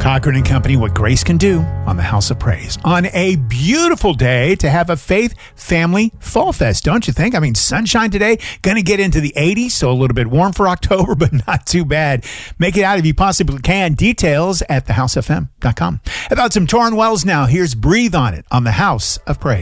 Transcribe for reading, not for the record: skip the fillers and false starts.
Cochran and Company, what grace can do on the House of Praise. On a beautiful day to have a Faith Family Fall Fest, don't you think? I mean, sunshine today, going to get into the 80s, so a little bit warm for October, but not too bad. Make it out if you possibly can. Details at thehousefm.com. About some Torrin Wells now. Here's Breathe on It on the House of Praise.